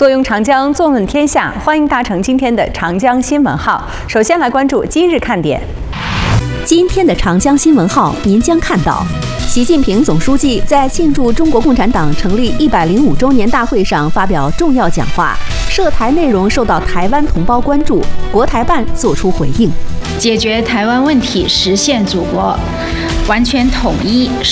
坐拥长江，纵论天下，欢迎搭乘今天的长江新闻号。首先来关注今日看点。 今天的长江新闻号，您将看到：习近平总书记在庆祝中国共产党成立105周年大会上发表重要讲话，涉台内容受到台湾同胞关注，国台办作出回应。 解决台湾问题，实现祖国完全统一。